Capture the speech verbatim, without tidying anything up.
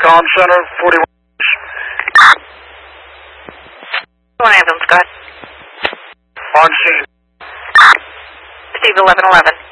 Comm Center, forty-one. One ambulance, go ahead. On scene. Steve, eleven eleven.